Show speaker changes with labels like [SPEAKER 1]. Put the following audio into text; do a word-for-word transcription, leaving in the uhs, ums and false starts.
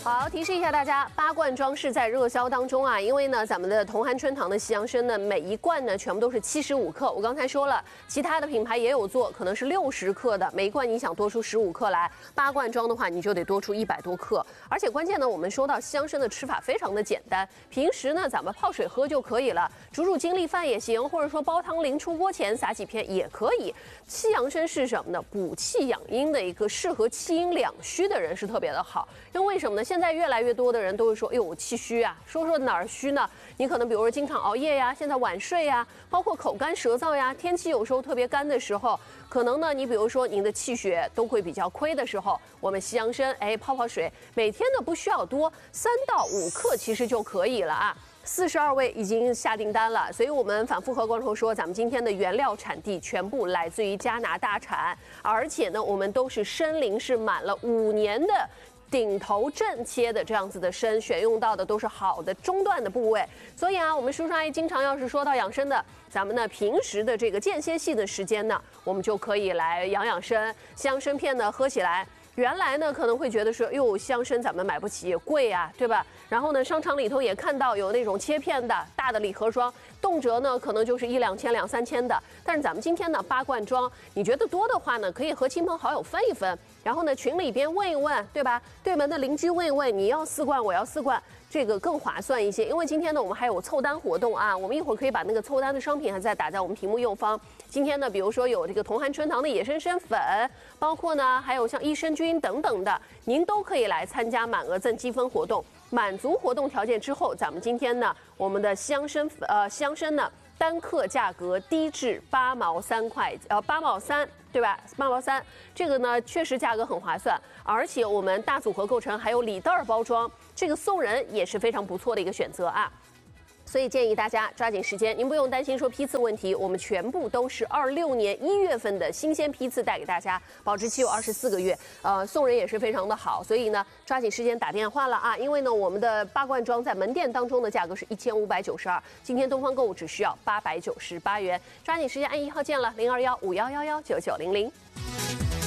[SPEAKER 1] 好，提示一下大家，八罐装是在热销当中啊，因为呢，咱们的同涵春堂的西洋参呢，每一罐呢全部都是七十五克。我刚才说了，其他的品牌也有做，可能是六十克的，每一罐你想多出十五克来，八罐装的话，你就得多出一百多克。而且关键呢，我们说到西洋参的吃法非常的简单，平时呢咱们泡水喝就可以了，煮煮精力饭也行，或者说煲汤临出锅前撒几片也可以。西洋参是什么呢？补气养阴的一个适合气阴两虚的人是特别的好，因为为什么呢？现在越来越多的人都会说，哎呦，我气虚啊。说说哪儿虚呢？你可能比如说经常熬夜呀，现在晚睡呀，包括口干舌燥呀，天气有时候特别干的时候，可能呢，你比如说您的气血都会比较亏的时候，我们西洋参，哎，泡泡水，每天呢不需要多，三到五克其实就可以了啊。四十二位已经下订单了，所以我们反复和观众说，咱们今天的原料产地全部来自于加拿大产，而且呢，我们都是参林是满了五年的顶头正切的这样子的参，选用到的都是好的中段的部位。所以啊，我们叔叔阿姨经常要是说到养生的，咱们呢平时的这个间歇性的时间呢，我们就可以来养养生。西洋参片呢喝起来，原来呢可能会觉得说，哟，西洋参咱们买不起，也贵啊，对吧？然后呢，商场里头也看到有那种切片的大的礼盒装，动辄呢可能就是一两千、两三千的。但是咱们今天呢八罐装，你觉得多的话呢，可以和亲朋好友分一分，然后呢群里边问一问，对吧？对门的邻居问一问，你要四罐，我要四罐。这个更划算一些，因为今天呢，我们还有凑单活动啊，我们一会儿可以把那个凑单的商品还再打在我们屏幕右方。今天呢，比如说有这个同涵春堂的野生参粉，包括呢还有像益生菌等等的，您都可以来参加满额赠积分活动。满足活动条件之后，咱们今天呢，我们的西洋参呃西洋参呢，单克价格低至八毛三块，呃八毛三。对吧？八毛三，这个呢确实价格很划算，而且我们大组合构成还有礼袋包装，这个送人也是非常不错的一个选择啊。所以建议大家抓紧时间，您不用担心说批次问题，我们全部都是二六年一月份的新鲜批次带给大家，保质期有二十四个月，呃，送人也是非常的好，所以呢，抓紧时间打电话了啊，因为呢，我们的八罐装在门店当中的价格是一千五百九十二，今天东方购物只需要八百九十八元，抓紧时间按一号键了，零二幺五幺幺幺九九零零。